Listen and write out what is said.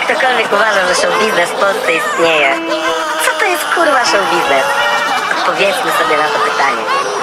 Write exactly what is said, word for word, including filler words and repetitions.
ktokolwiek uważa, że show biznes w Polsce istnieje, co to jest kurwa show biznes? Odpowiedzmy sobie na to pytanie.